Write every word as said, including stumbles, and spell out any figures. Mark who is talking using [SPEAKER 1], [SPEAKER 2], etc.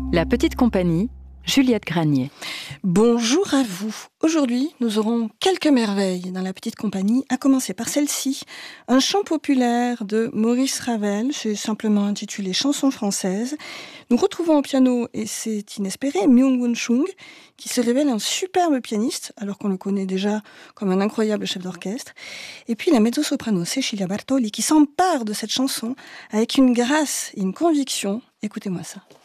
[SPEAKER 1] La petite compagnie, Juliette Granier.
[SPEAKER 2] Bonjour à vous. Aujourd'hui, nous aurons quelques merveilles dans la petite compagnie, à commencer par celle-ci. Un chant populaire de Maurice Ravel, c'est simplement intitulé Chanson française. Nous retrouvons au piano, et c'est inespéré, Myung-Whun Chung, qui se révèle un superbe pianiste, alors qu'on le connaît déjà comme un incroyable chef d'orchestre. Et puis la mezzo-soprano Cecilia Bartoli, qui s'empare de cette chanson avec une grâce et une conviction. Écoutez-moi ça.